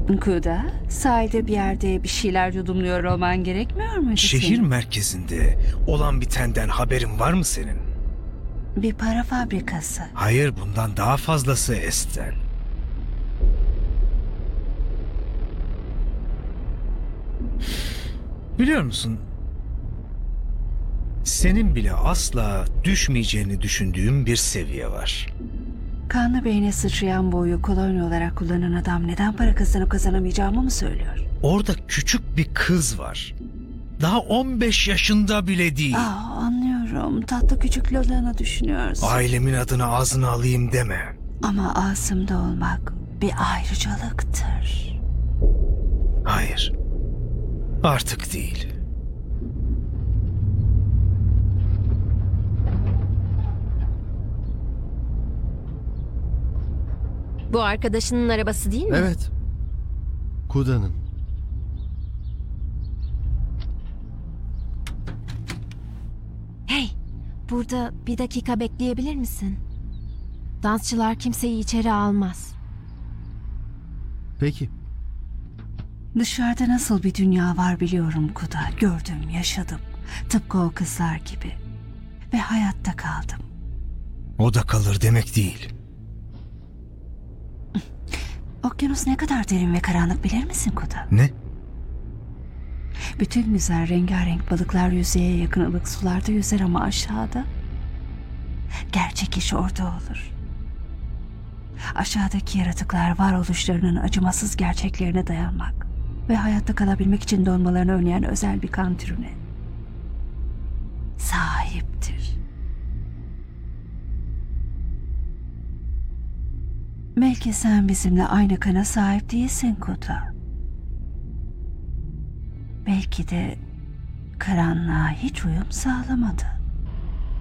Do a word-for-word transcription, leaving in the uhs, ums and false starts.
Kuda, sahilde bir yerde bir şeyler yudumluyor olman gerekmiyor mu? Şehir merkezinde olan bitenden haberin var mı senin? Bir para fabrikası. Hayır, bundan daha fazlası Estel. Biliyor musun? Senin bile asla düşmeyeceğini düşündüğüm bir seviye var. Kanlı beyne sıçrayan boyu kolonya olarak kullanan adam neden para kazanıp kazanamayacağımı mı söylüyor? Orada küçük bir kız var. Daha on beş yaşında bile değil. Aa, anlıyorum. Tatlı küçük Lola'nı düşünüyorsun. Ailemin adını ağzına alayım deme. Ama Asım'da olmak bir ayrıcalıktır. Hayır. Artık değil. Bu arkadaşının arabası değil mi? Evet. Kuda'nın. Hey, burada bir dakika bekleyebilir misin? Dansçılar kimseyi içeri almaz. Peki. Dışarıda nasıl bir dünya var biliyorum Kuda. Gördüm, yaşadım. Tıpkı o kızlar gibi. Ve hayatta kaldım. O da kalır demek değil. Okyanus ne kadar derin ve karanlık bilir misin Kuda? Ne? Bütün güzel rengarenk balıklar yüzeye yakın ılık sularda yüzer ama aşağıda gerçek iş orada olur. Aşağıdaki yaratıklar varoluşlarının acımasız gerçeklerine dayanmak ve hayatta kalabilmek için donmalarını önleyen özel bir kan türüne sahiptir. Belki sen bizimle aynı kana sahip değilsin Kuda. Belki de karanlığa hiç uyum sağlamadı.